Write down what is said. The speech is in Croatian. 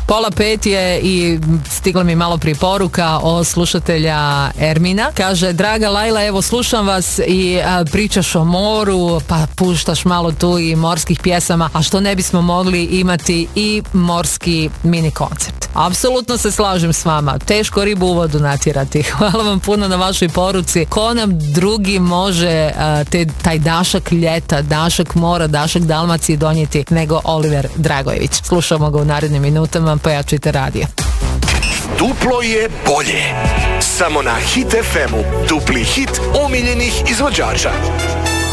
4:30 je i stigla mi malo prije poruka od slušatelja Ermina. Kaže, draga Lajla, evo slušam vas i pričaš o moru, pa puštaš malo tu i morskih pjesama, a što ne bismo mogli imati i morski mini koncert. Apsolutno se slažem s vama, teško ribu u vodu natjerati. Hvala vam puno na vašoj poruci. Ko nam drugi može taj dašak ljeta, dašak mora, dašak Dalmacije donijeti nego Oliver Dragojević. Slušamo ga u narednim minutama, pojačajte radio. Duplo je bolje. Samo na Hit FM-u. Dupli hit omiljenih izvođača.